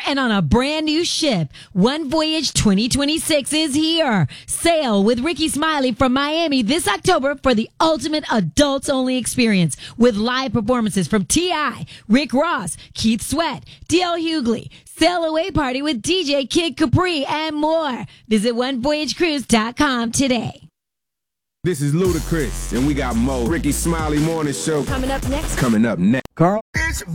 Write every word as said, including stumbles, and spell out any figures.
and on a brand new ship. One Voyage twenty twenty-six is here. Sail with Ricky Smiley from Miami this October for the ultimate adults-only experience with live performances from T I, Rick Ross, Keith Sweat, D L Hughley, Sail Away Party with D J Kid Capri, and more. Visit one voyage cruise dot com today. This is Ludacris, and we got Mo. Ricky Smiley Morning Show. Coming up next. Coming up next. Carl? It's